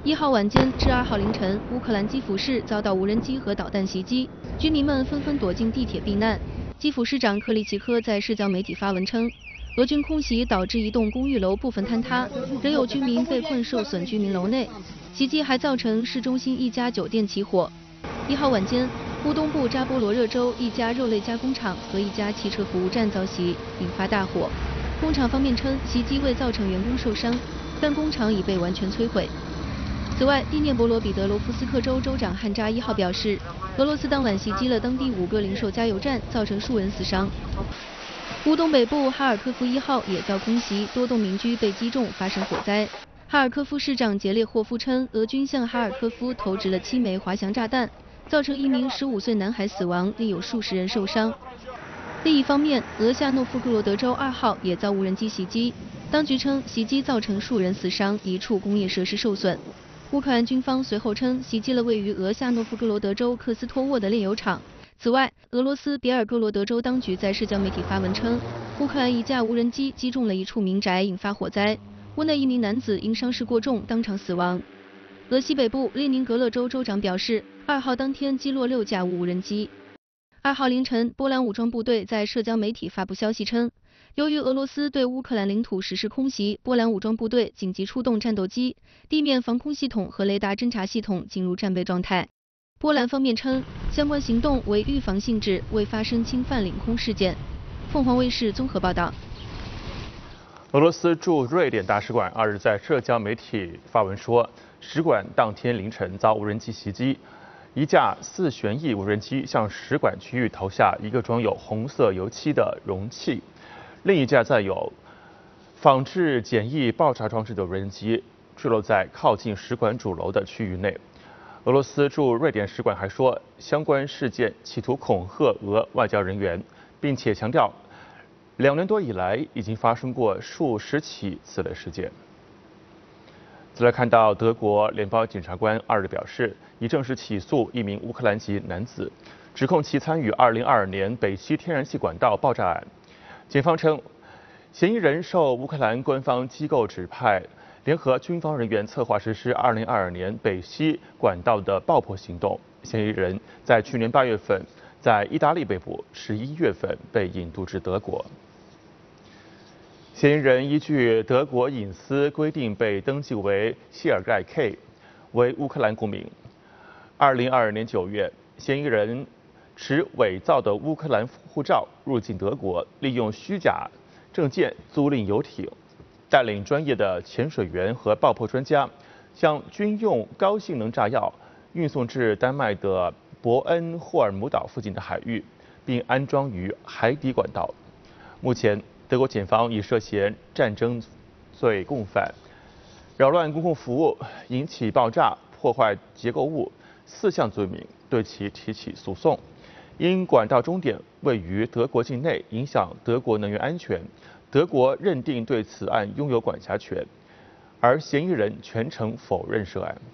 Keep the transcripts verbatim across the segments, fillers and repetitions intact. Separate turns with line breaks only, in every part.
一号晚间至二号凌晨，乌克兰基辅市遭到无人机和导弹袭击，居民们纷纷躲进地铁避难。基辅市长克里奇科在社交媒体发文称，俄军空袭导致一栋公寓楼部分坍塌，仍有居民被困受损居民楼内。袭击还造成市中心一家酒店起火。一号晚间，乌东部扎波罗热州一家肉类加工厂和一家汽车服务站遭袭，引发大火。工厂方面称，袭击未造成员工受伤，但工厂已被完全摧毁。此外，第聂伯罗彼得罗夫斯克州州长汉扎一号表示，俄罗斯当晚袭击了当地五个零售加油站，造成数人死伤。乌东北部哈尔科夫一号也遭空袭，多栋民居被击中，发生火灾。哈尔科夫市长杰列霍夫称，俄军向哈尔科夫投掷了七枚滑翔炸弹，造成一名十五岁男孩死亡，另有数十人受伤。另一方面，俄夏诺夫哥罗德州二号也遭无人机袭击，当局称袭击造成数人死伤，一处工业设施受损。乌克兰军方随后称，袭击了位于俄夏诺夫哥罗德州克斯托沃的炼油厂。此外，俄罗斯别尔哥罗德州当局在社交媒体发文称，乌克兰一架无人机击中了一处民宅，引发火灾，屋内一名男子因伤势过重当场死亡。俄西北部列宁格勒州州长表示，二号当天击落六架无人机。二号凌晨，波兰武装部队在社交媒体发布消息称，由于俄罗斯对乌克兰领土实施空袭，波兰武装部队紧急出动战斗机、地面防空系统和雷达侦察系统进入战备状态。波兰方面称，相关行动为预防性质，未发生侵犯领空事件。凤凰卫视综合报道。
俄罗斯驻瑞典大使馆二日在社交媒体发文说，使馆当天凌晨遭无人机袭击，一架四旋翼无人机向使馆区域投下一个装有红色油漆的容器，另一架载有仿制简易爆炸装置的无人机坠落在靠近使馆主楼的区域内。俄罗斯驻瑞典使馆还说，相关事件企图恐吓俄外交人员，并且强调，两年多以来已经发生过数十起此类事件。再来看到德国联邦检察官二日表示，已正式起诉一名乌克兰籍男子，指控其参与二零二二年北溪天然气管道爆炸案。检方称，嫌疑人受乌克兰官方机构指派，联合军方人员策划实施二零二二年北溪管道的爆破行动。嫌疑人在去年八月份在意大利被捕，十一月份被引渡至德国。嫌疑人依据德国隐私规定被登记为谢尔盖 K， 为乌克兰公民。二零二二年九月，嫌疑人持伪造的乌克兰护照入境德国，利用虚假证件租赁游艇，带领专业的潜水员和爆破专家，将军用高性能炸药运送至丹麦的伯恩霍尔姆岛附近的海域，并安装于海底管道。目前，德国检方以涉嫌战争罪共犯、扰乱公共服务、引起爆炸、破坏结构物四项罪名对其提起诉讼。因管道终点位于德国境内，影响德国能源安全，德国认定对此案拥有管辖权，而嫌疑人全程否认涉案。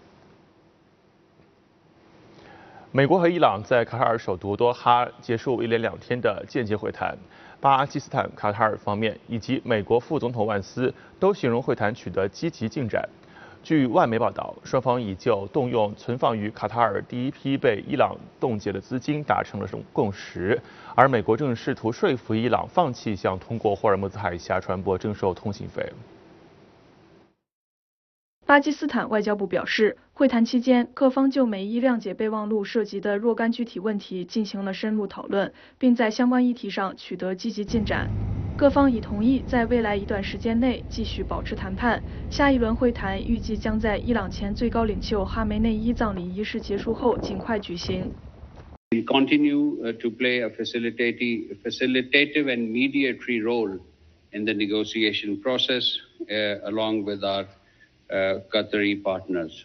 美国和伊朗在卡塔尔首都多哈结束一连两天的间接会谈。巴基斯坦、卡塔尔方面以及美国副总统万斯都形容会谈取得积极进展。据外媒报道，双方已就动用存放于卡塔尔第一批被伊朗冻结的资金达成了共识，而美国正试图说服伊朗放弃向通过霍尔木兹海峡船舶征收通行费。
巴基斯坦外交部表示，会谈期间，各方就美伊谅解备忘录涉及的若干具体问题进行了深入讨论，并在相关议题上取得积极进展。各方已同意在未来一段时间内继续保持谈判。下一轮会谈预计将在伊朗前最高领袖哈梅内伊葬礼仪式结束后尽快举行。
We continue to play a facilitative, facilitative and mediatory role in the negotiation process, uh, along with our uh, Qatari partners.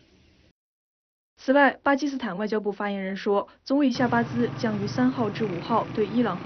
此外，巴基斯坦外交部发言人说，总理夏巴兹将于三号至五号对伊朗